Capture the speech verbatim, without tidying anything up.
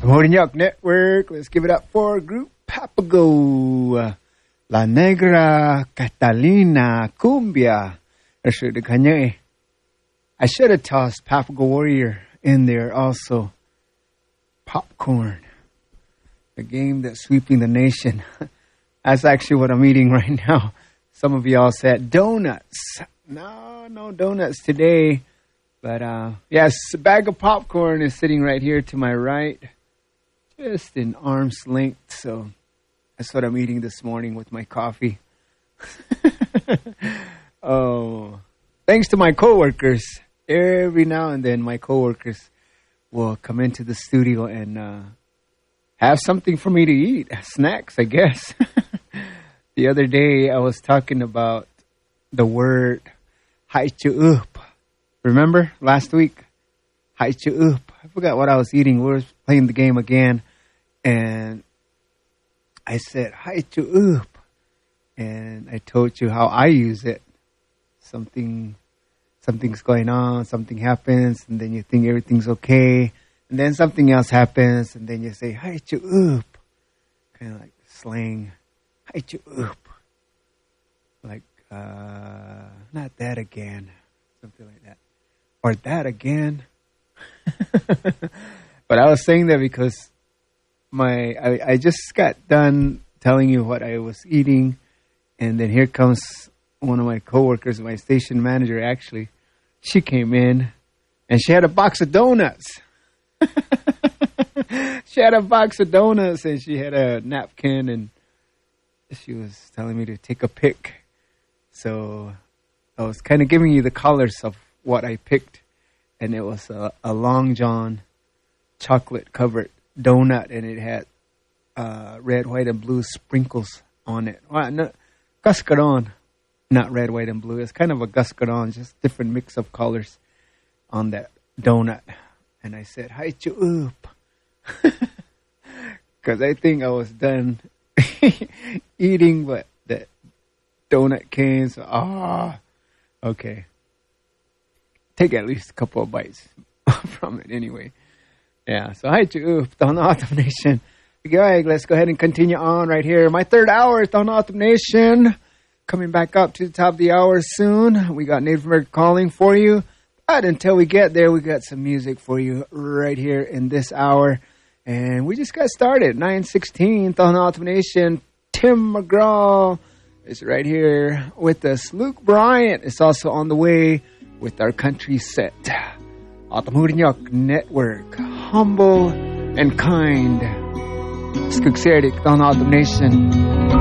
Hornyok Network. Let's give it up for Group Papago. La Negra Catalina Cumbia. I should have tossed Papago Warrior in there also. Popcorn. The game that's sweeping the nation. That's actually what I'm eating right now. Some of y'all said donuts. No, no donuts today. But, uh, yes, a bag of popcorn is sitting right here to my right. Just in arm's length. So that's what I'm eating this morning with my coffee. Oh, thanks to my coworkers. Every now and then my coworkers will come into the studio and uh, have something for me to eat. Snacks, I guess. The other day I was talking about the word haichu up. Remember last week? Haichu up. I forgot what I was eating. We were playing the game again. And I said, haichu up. And I told you how I use it. Something, something's going on, something happens, and then you think everything's okay. And then something else happens, and then you say, haichu up. Kind of like slang. Haichu up. Like, uh, not that again. Something like that. Or that again. But I was saying that because my I, I just got done telling you what I was eating, and then here comes one of my coworkers, my station manager actually. She came in and she had a box of donuts. She had a box of donuts and she had a napkin, and she was telling me to take a pic. So I was kind of giving you the colors of what I picked, and it was a, a Long John chocolate covered donut, and it had uh, red, white, and blue sprinkles on it. Well, no, Guscaron, not red, white, and blue. It's kind of a Guscaron, just different mix of colors on that donut. And I said, haichu up. Because I think I was done eating, but the donut came. So, ah, okay. Take at least a couple of bites from it anyway. Yeah, so haichu up, Tahana Autumn Nation. Okay, let's go ahead and continue on right here. My third hour is Tahana Autumn Nation. Coming back up to the top of the hour soon. We got Native American calling for you. But until we get there, we got some music for you right here in this hour. And we just got started. nine sixteen, Tahana Autumn Nation. Tim McGraw is right here with us. Luke Bryant is also on the way with our country set. Atamurinyok Network. Humble and kind. Skugserik, Tahana Autumn Nation.